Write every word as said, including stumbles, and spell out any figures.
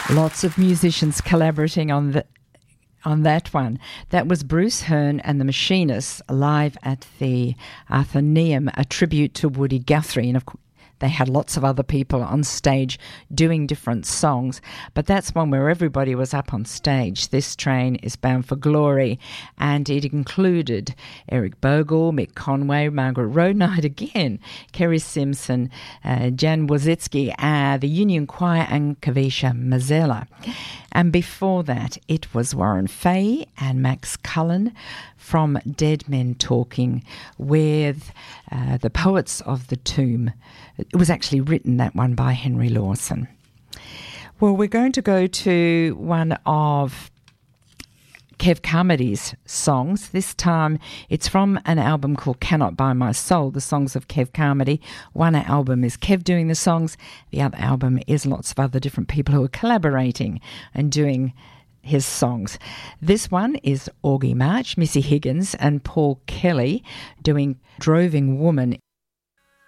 Lots of musicians collaborating on the on that one. That was Bruce Hearn and the Machinists live at the Athenaeum, a tribute to Woody Guthrie. And of course, they had lots of other people on stage doing different songs, but that's one where everybody was up on stage. This Train is Bound for Glory, and it included Eric Bogle, Mick Conway, Margaret Road-Knight again, Kerry Simpson, uh, Jan Wozicki, uh, the Union Choir, and Kavisha Mazzella. And before that, it was Warren Fay and Max Cullen from Dead Men Talking with uh, the Poets of the Tomb. It was actually written, that one, by Henry Lawson. Well, we're going to go to one of Kev Carmody's songs. This time it's from an album called Cannot Buy My Soul, the songs of Kev Carmody. One album is Kev doing the songs. The other album is lots of other different people who are collaborating and doing his songs. This one is Augie March, Missy Higgins and Paul Kelly doing Droving Woman.